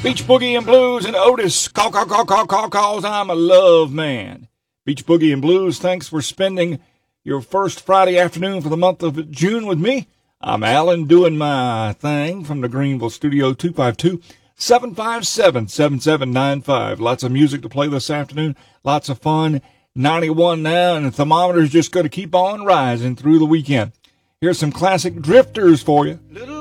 Beach Boogie and Blues and Otis. Calls I'm a love man. Beach Boogie and Blues, thanks for spending your first Friday afternoon for the month of June with me. I'm Alan doing my thing from the Greenville studio, 252-757-7795. Lots of music to play this afternoon. Lots of fun. 91 now, and the thermometer's just going to keep on rising through the weekend. Here's some classic drifters for you.